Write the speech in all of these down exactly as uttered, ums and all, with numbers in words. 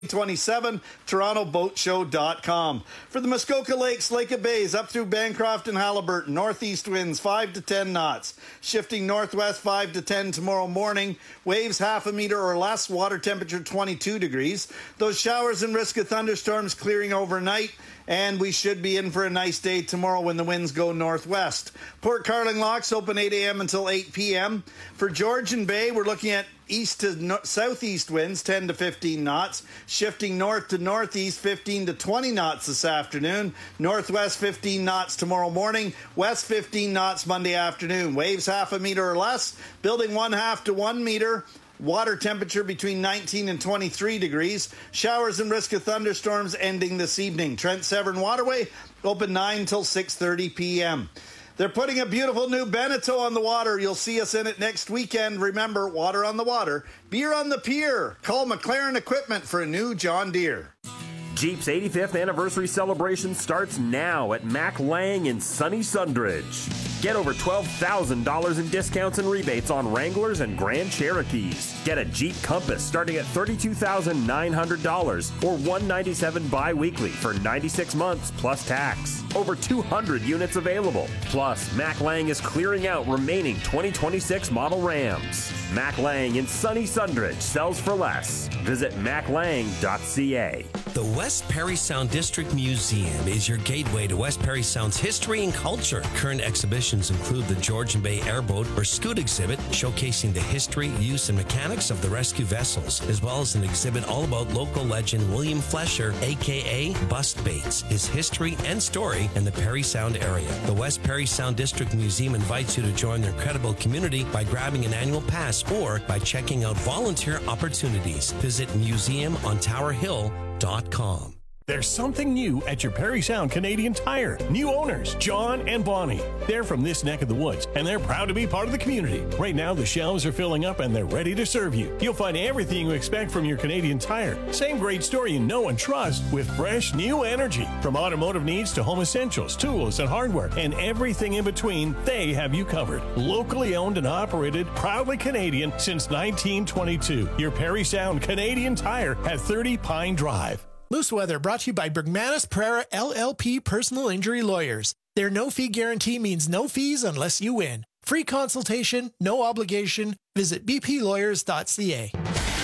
twenty-seven, toronto boat show dot com. For the Muskoka Lakes, Lake of Bays, up through Bancroft and Halliburton, northeast winds five to ten knots. Shifting northwest five to ten tomorrow morning. Waves half a meter or less. Water temperature twenty-two degrees. Those showers and risk of thunderstorms clearing overnight. And we should be in for a nice day tomorrow when the winds go northwest. Port Carling locks open eight a.m. until eight p.m. For Georgian Bay, we're looking at east to no- southeast winds, ten to fifteen knots. Shifting north to northeast, fifteen to twenty knots this afternoon. Northwest, fifteen knots tomorrow morning. West, fifteen knots Monday afternoon. Waves half a meter or less. Building one half to one meter. Water temperature between nineteen and twenty-three degrees. Showers and risk of thunderstorms ending this evening. Trent Severn Waterway open nine till six thirty p.m. They're putting a beautiful new Beneteau on the water. You'll see us in it next weekend. Remember, water on the water, beer on the pier. Call McLaren Equipment for a new John Deere. Jeep's eighty-fifth anniversary celebration starts now at Mac Lang in sunny Sundridge. Get over twelve thousand dollars in discounts and rebates on Wranglers and Grand Cherokees. Get a Jeep Compass starting at thirty-two thousand nine hundred dollars or one hundred ninety-seven dollars bi-weekly for ninety-six months plus tax. Over two hundred units available. Plus, Mac Lang is clearing out remaining twenty twenty-six model Rams. Mac Lang in sunny Sundridge sells for less. Visit mac lang dot c a. The West Parry Sound District Museum is your gateway to West Parry Sound's history and culture. Current exhibitions include the Georgian Bay Airboat or Scoot exhibit, showcasing the history, use, and mechanics of the rescue vessels, as well as an exhibit all about local legend William Flesher, aka Bust Baits, his history and story in the Parry Sound area. The West Parry Sound District Museum invites you to join their incredible community by grabbing an annual pass or by checking out volunteer opportunities. Visit museum on tower hill dot com. There's something new at your Parry Sound Canadian Tire. New owners, John and Bonnie. They're from this neck of the woods, and they're proud to be part of the community. Right now, the shelves are filling up, and they're ready to serve you. You'll find everything you expect from your Canadian Tire. Same great store you know and trust with fresh, new energy. From automotive needs to home essentials, tools, and hardware, and everything in between, they have you covered. Locally owned and operated, proudly Canadian since nineteen twenty-two. Your Parry Sound Canadian Tire at thirty Pine Drive. Moose Weather brought to you by Bergmanis Pereira L L P Personal Injury Lawyers. Their no-fee guarantee means no fees unless you win. Free consultation, no obligation. Visit b p lawyers dot c a.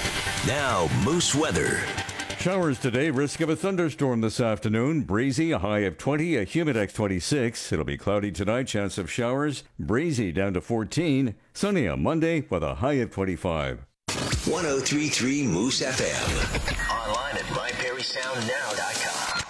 Now, Moose Weather. Showers today, risk of a thunderstorm this afternoon. Breezy, a high of twenty, a Humidex twenty-six. It'll be cloudy tonight, chance of showers. Breezy down to fourteen. Sunny on Monday with a high of twenty-five. one oh three point three Moose F M. Online at my parry sound now dot com.